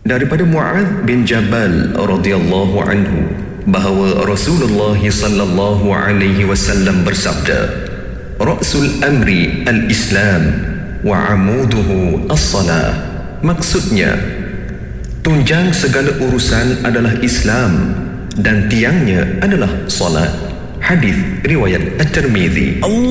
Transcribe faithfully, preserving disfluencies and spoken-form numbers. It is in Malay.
daripada Mu'adz bin Jabal radhiyallahu anhu bahawa Rasulullah sallallahu alaihi wasallam bersabda, Ra'sul amri al-Islam wa amuduhu as-salah. Maksudnya, tunjang segala urusan adalah Islam dan tiangnya adalah salat. Hadis riwayat At-Tirmizi.